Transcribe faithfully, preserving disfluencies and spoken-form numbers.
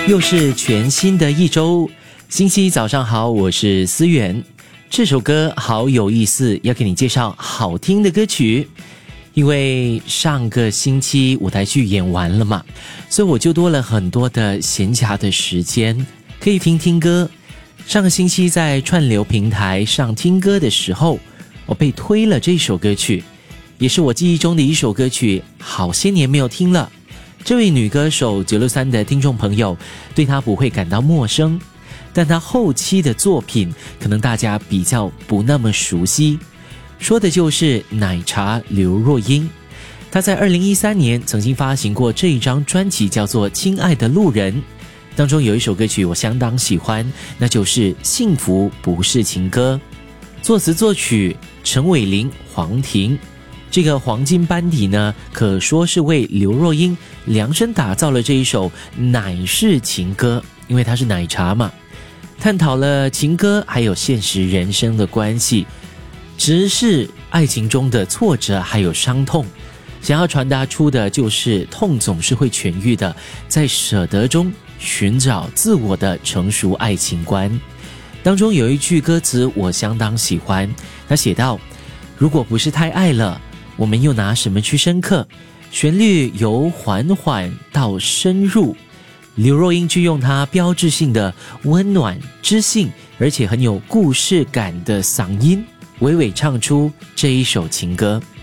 又是全新的一周，星期一早上好，我是思源。这首歌好有意思，要给你介绍好听的歌曲。因为上个星期舞台剧演完了嘛，所以我就多了很多的闲暇的时间，可以听听歌。上个星期在串流平台上听歌的时候，我被推了这首歌曲，也是我记忆中的一首歌曲，好些年没有听了。这位女歌手九六三的听众朋友对她不会感到陌生，但她后期的作品可能大家比较不那么熟悉，说的就是奶茶刘若英。她在二零一三年曾经发行过这一张专辑，叫做《亲爱的路人》，当中有一首歌曲我相当喜欢，那就是《幸福不是情歌》，作词作曲陈伟霆、黄婷。这个黄金班底呢，可说是为刘若英量身打造了这一首奶式情歌，因为它是奶茶嘛，探讨了情歌还有现实人生的关系，直视爱情中的挫折还有伤痛，想要传达出的就是痛总是会痊愈的，在舍得中寻找自我的成熟爱情观。当中有一句歌词我相当喜欢，他写道：如果不是太爱了，我们又拿什么去深刻？旋律由缓缓到深入，刘若英就用她标志性的温暖、知性，而且很有故事感的嗓音，娓娓唱出这一首情歌。